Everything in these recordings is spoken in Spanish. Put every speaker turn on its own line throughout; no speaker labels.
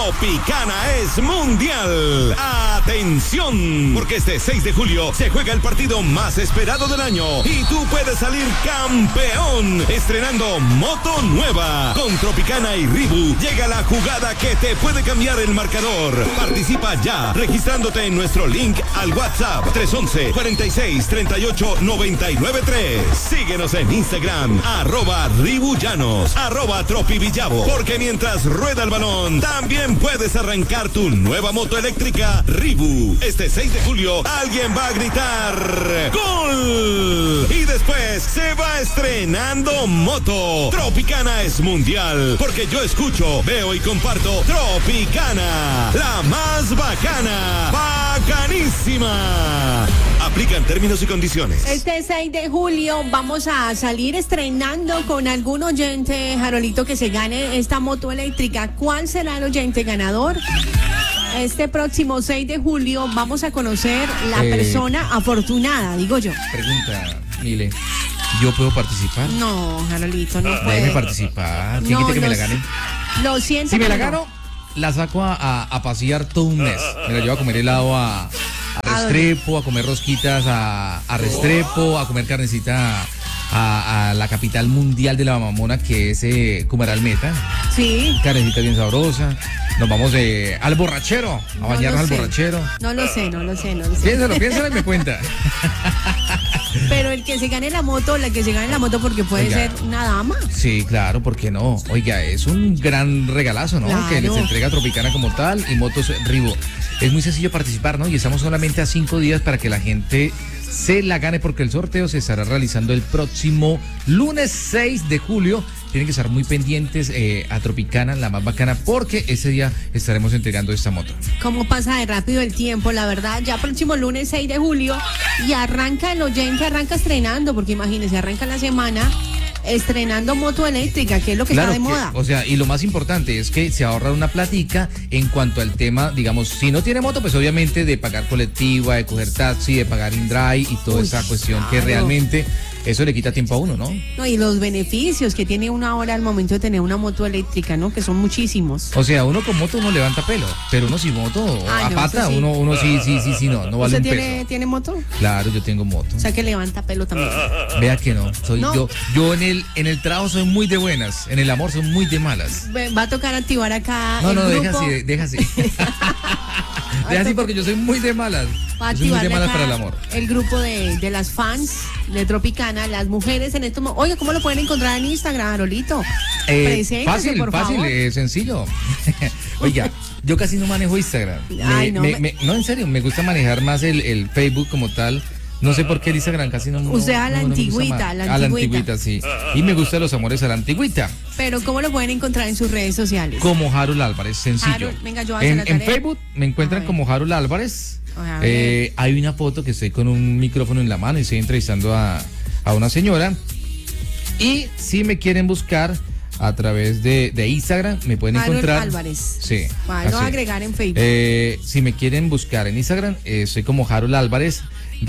Tropicana es mundial. ¡Atención! Porque este 6 de julio se juega el partido más esperado del año y tú puedes salir campeón estrenando moto nueva. Con Tropicana y Ribu llega la jugada que te puede cambiar el marcador. Participa ya registrándote en nuestro link al WhatsApp 311-4638-993. Síguenos en Instagram @RibuLlanos, @TropiVillavo, porque mientras rueda el balón también puedes arrancar tu nueva moto eléctrica Ribu. Este 6 de julio alguien va a gritar ¡Gol! Y después se va estrenando moto. Tropicana es mundial, porque yo escucho, veo y comparto Tropicana, la más bacana, bacanísima. Aplican términos y condiciones.
Este 6 de julio vamos a salir estrenando con algún oyente, Jarolito, que se gane esta moto eléctrica. ¿Cuál será el oyente ganador? Este próximo 6 de julio vamos a conocer la persona afortunada, digo yo.
Pregunta, Mile, ¿yo puedo participar?
No, Jarolito, no puede.
Déjeme participar. ¿Quién quita que me la gane?
Lo siento.
Si me la gano, la saco a pasear todo un mes. Me la llevo a comer helado a Restrepo, a comer rosquitas a Restrepo, a comer carnecita a la capital mundial de la mamona, que es Cumaralmeta.
Sí.
Carnecita bien sabrosa. Nos vamos al borrachero, a bañarnos al borrachero.
No lo sé.
Piénsalo y me cuenta.
Pero el que se gane la moto, porque puede ser una dama.
Sí, claro, ¿por qué no? Oiga, es un gran regalazo, ¿no? Claro. Que les entrega Tropicana como tal y Motos Ribu. Es muy sencillo participar, ¿no? Y estamos solamente a 5 días para que la gente se la gane, porque el sorteo se estará realizando el próximo lunes 6 de julio. Tienen que estar muy pendientes a Tropicana, la más bacana, porque ese día estaremos entregando esta moto.
¿Cómo pasa de rápido el tiempo? La verdad, ya próximo lunes 6 de julio y arranca el oyente, arranca estrenando, porque imagínense, arranca la semana estrenando moto eléctrica, que es lo que está de moda.
O sea, y lo más importante es que se ahorra una platica en cuanto al tema, digamos, si no tiene moto, pues obviamente de pagar colectiva, de coger taxi, de pagar InDrive y toda esa cuestión, claro, que realmente eso le quita tiempo a uno, ¿no?
No, y los beneficios que tiene uno ahora al momento de tener una moto eléctrica, ¿no? Que son muchísimos.
O sea, uno con moto uno levanta pelo, pero uno sin moto, a pata, sí. uno sí, no vale un peso.
¿Usted tiene moto?
Claro, yo tengo moto.
O sea, que levanta pelo también.
Vea que no, yo en el trabajo soy muy de buenas, en el amor soy muy de malas.
Va a tocar activar acá
No,
deja
así. Deja así porque yo soy muy de malas. Soy muy de malas para el amor.
El grupo de las fans de Tropicana, las mujeres en esto. Oiga, ¿cómo lo pueden encontrar en Instagram, Arolito?
Fácil, sencillo. Oiga, yo casi no manejo Instagram. No, en serio, me gusta manejar más el Facebook como tal. No sé por qué el Instagram casi no.
Usted a la antigüita,
a la antigüita, sí. Y me gustan los amores a la antigüita.
Pero ¿cómo lo pueden encontrar en sus redes sociales?
Como Harold Álvarez, sencillo.
Venga, yo voy a hacer la tarea.
En Facebook me encuentran como Harold Álvarez. Hay una foto que estoy con un micrófono en la mano y estoy entrevistando a una señora. Y si me quieren buscar a través de Instagram, me pueden encontrar.
Harold Álvarez.
Sí.
Lo voy a agregar en Facebook.
Si me quieren buscar en Instagram, soy como Harold Álvarez,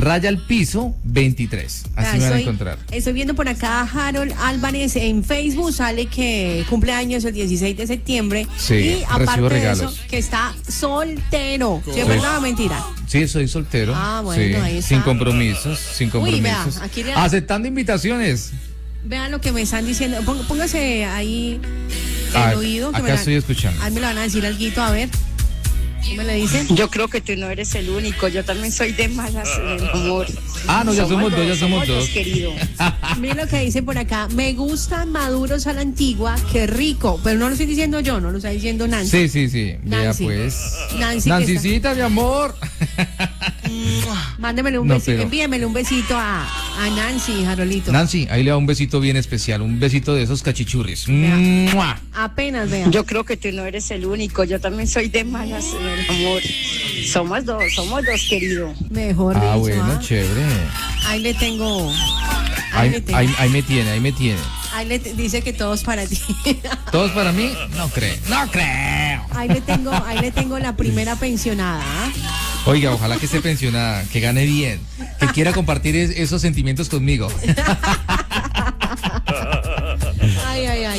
_23. Así me van a encontrar. Estoy
viendo por acá a Harold Álvarez en Facebook, sale que cumple años el 16 de septiembre.
Sí,
y aparte de
regalos.
eso, que está soltero. ¿Sí es verdad o mentira?
Sí, soy soltero.
Bueno,
sí,
ahí está.
Sin compromisos.
Uy, vea, aquí
aceptando invitaciones.
Vean lo que me están diciendo. Póngase ahí el oído.
Acá estoy escuchando.
Ahí me lo van a decir alguito, a ver. ¿Qué me le dicen?
Yo creo que tú no eres el único, yo también soy de malas en el amor.
No, ya somos dos.
Querido.
Miren lo que dice por acá, me gustan maduros a la antigua, qué rico, pero no lo estoy diciendo yo, no lo está diciendo Nancy.
Sí,
Nancy.
Vea pues.
Nancycita,
mi amor.
Mándemele un besito, envíemele un besito a Nancy, Jarolito.
Nancy, ahí le da un besito bien especial, un besito de esos cachichurris.
Apenas vean.
Yo creo que tú no eres el único, yo también soy de malas en el amor. Somos dos, querido.
Mejor dicho.
Bueno, chévere.
Ahí le tengo.
Ahí me tiene.
Ahí dice que todos para ti.
¿Todos para mí? No creo.
Ahí le tengo la primera pensionada.
Oiga, ojalá que esté pensionada, que gane bien, que quiera compartir esos sentimientos conmigo.
Ay.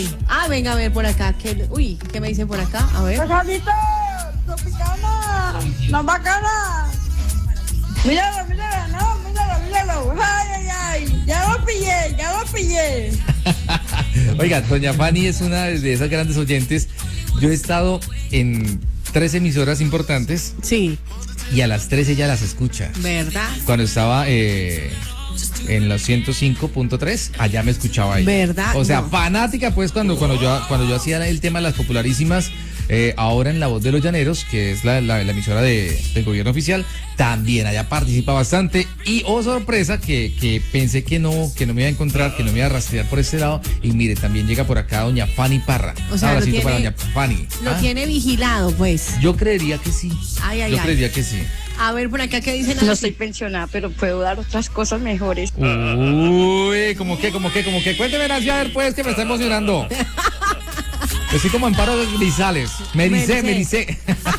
Ah, venga a ver por acá. Uy, ¿qué me dicen por acá? A ver.
Pajarito, tropicana, la bacana. Míralo, míralo. Ay, ya lo pillé.
Oiga, doña Fanny es una de esas grandes oyentes. Yo he estado en 3 emisoras importantes.
Sí.
Y a las 3 ella las escucha.
¿Verdad?
Cuando estaba en los 105.3, allá me escuchaba ella.
¿Verdad?
O sea,
No.
fanática, pues, cuando yo hacía el tema de las popularísimas, ahora en La Voz de los Llaneros, que es la emisora del gobierno oficial, también allá participa bastante. Y oh sorpresa, que pensé que no me iba a encontrar, que no me iba a rastrear por este lado. Y mire, también llega por acá doña Fanny Parra.
O sea,
Un
lo
abracito
tiene-
para doña Fanny.
Lo
Ah,
tiene vigilado, pues.
Yo creería que sí.
Ay.
Creería que sí.
A ver por acá, ¿qué dicen?
No estoy pensionada, pero puedo dar otras cosas mejores.
Uy, ¿cómo qué? Cuénteme, Nancy, a ver, pues, que me está emocionando. Estoy como Amparo Grisales. Me dice.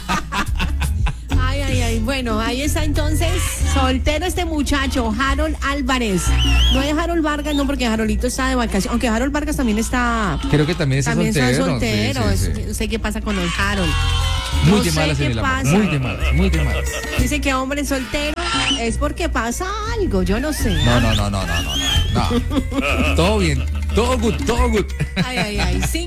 Ay. Bueno, ahí está entonces. Soltero este muchacho, Harold Álvarez. No es Harold Vargas, no, porque Haroldito está de vacaciones. Aunque Harold Vargas también está.
Creo que también está
También
soltero.
está soltero.
Sí.
No sé qué pasa con los Harold.
Muy
No
de
sé
malas
qué
en el amor.
pasa.
Muy de malas.
Dice que hombre soltero es porque pasa algo, yo no sé.
No. Todo bien. Todo good.
Ay.